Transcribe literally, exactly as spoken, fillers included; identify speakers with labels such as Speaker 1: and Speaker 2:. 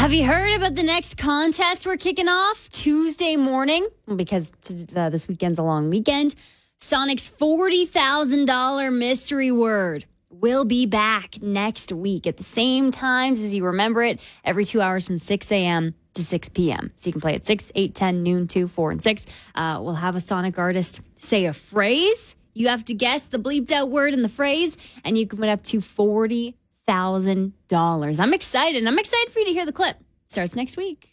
Speaker 1: Have you heard about the next contest we're kicking off Tuesday morning? Because uh, this weekend's a long weekend. Sonic's forty thousand dollars mystery word will be back next week at the same times as you remember it, every two hours from six a.m. to six p.m. So you can play at six, eight, ten, noon, two, four, and six. Uh, we'll have a Sonic artist say a phrase. You have to guess the bleeped out word in the phrase, and you can win up to forty thousand dollars. I'm excited. I'm excited for you to hear the clip. Starts next week.